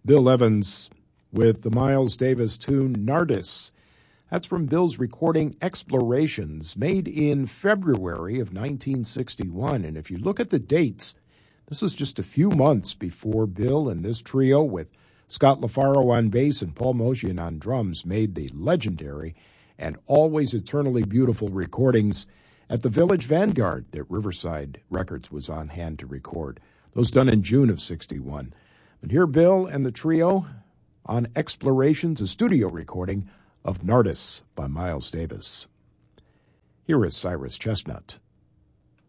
Bill Evans with the Miles Davis tune Nardis. That's from Bill's recording Explorations, made in February of 1961. And if you look at the dates, this is just a few months before Bill and this trio with Scott LaFaro on bass and Paul Motian on drums made the legendary and always eternally beautiful recordings at the Village Vanguard that Riverside Records was on hand to record. Those done in June of 61. But here Bill and the trio on Explorations, a studio recording of Nardis by Miles Davis. Here is Cyrus Chestnut.